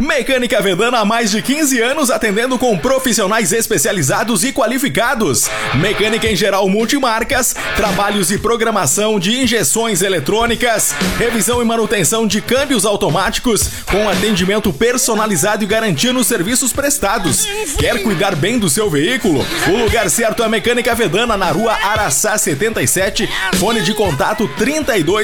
Mecânica Vedana há mais de 15 anos atendendo com profissionais especializados e qualificados. Mecânica em geral multimarcas, trabalhos e programação de injeções eletrônicas, revisão e manutenção de câmbios automáticos, com atendimento personalizado e garantia nos serviços prestados. Quer cuidar bem do seu veículo? O lugar certo é a Mecânica Vedana, na rua Araçá 77, fone de contato 32